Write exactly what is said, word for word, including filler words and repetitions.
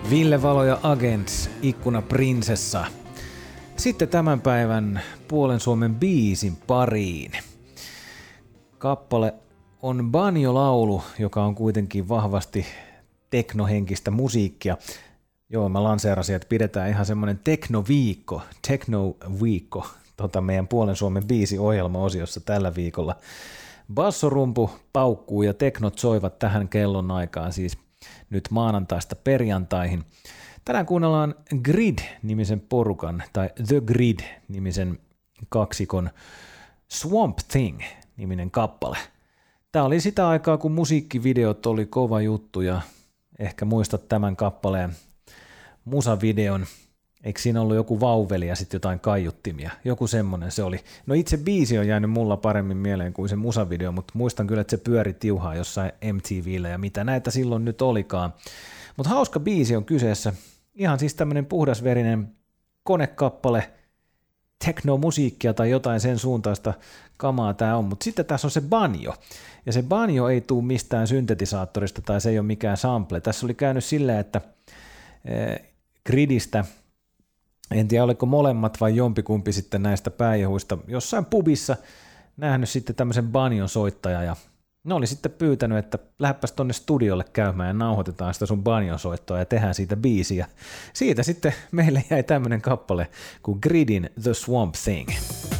Ville Valo ja Agents, Ikkuna Prinsessa. Sitten tämän päivän Puolen Suomen biisin pariin. Kappale on banjo-laulu, joka on kuitenkin vahvasti teknohenkistä musiikkia. Joo, mä lanseerasin, että pidetään ihan semmoinen teknoviikko, teknoviikko, tota meidän Puolen Suomen biisi-ohjelma-osiossa tällä viikolla. Bassorumpu paukkuu ja teknot soivat tähän kellon aikaan, siis nyt maanantaista perjantaihin. Tänään kuunnellaan Grid-nimisen porukan, tai The Grid-nimisen kaksikon Swamp Thing-niminen kappale. Tämä oli sitä aikaa, kun musiikkivideot oli kova juttu, ja ehkä muistat tämän kappaleen musavideon. Eikö siinä ollut joku vauveli ja sitten jotain kaiuttimia? Joku semmonen se oli. No itse biisi on jäänyt mulla paremmin mieleen kuin se musavideo, mutta muistan kyllä, että se pyöri tiuhaa jossain M T V:llä ja mitä näitä silloin nyt olikaan. Mutta hauska biisi on kyseessä. Ihan siis tämmönen puhdasverinen konekappale, teknomusiikkia tai jotain sen suuntaista kamaa tää on. Mutta sitten tässä on se banjo. Ja se banjo ei tule mistään syntetisaattorista tai se ei ole mikään sample. Tässä oli käynyt silleen, että eh, Gridistä, en tiedä oliko molemmat vai jompikumpi sitten näistä pääjehuista, jossain pubissa nähnyt sitten tämmöisen banjon soittaja ja ne oli sitten pyytänyt, että lähdepäs tonne studiolle käymään ja nauhoitetaan sitä sun banjon soittoa ja tehdään siitä biisiä. Siitä sitten meille jäi tämmöinen kappale kuin Gridin The Swamp Thing.